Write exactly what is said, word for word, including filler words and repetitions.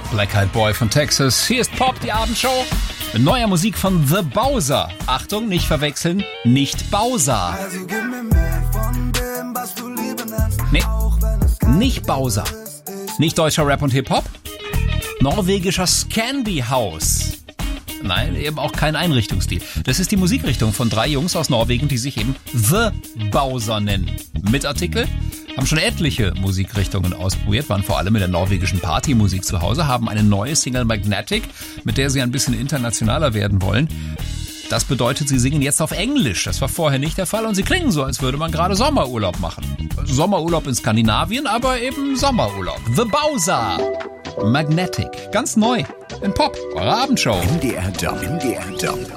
Black Eyed Boy von Texas. Hier ist Pop, die Abendshow. Mit neuer Musik von The Bowser. Achtung, nicht verwechseln, nicht Bowser. Also gib mir mehr von dem, was du Liebe nennst. Nee, auch wenn es kein nicht Bowser. Nicht deutscher Rap und Hip-Hop. Norwegischer Scandi House. Nein, eben auch kein Einrichtungsstil. Das ist die Musikrichtung von drei Jungs aus Norwegen, die sich eben The Bowser nennen. Mit Artikel, haben schon etliche Musikrichtungen ausprobiert, waren vor allem in der norwegischen Partymusik zu Hause, haben eine neue Single Magnetic, mit der sie ein bisschen internationaler werden wollen. Das bedeutet, sie singen jetzt auf Englisch. Das war vorher nicht der Fall und sie klingen so, als würde man gerade Sommerurlaub machen. Sommerurlaub in Skandinavien, aber eben Sommerurlaub. The Bowser. Magnetic. Ganz neu. In Pop. Eure Abendshow. M D R Jump. M D R Jump.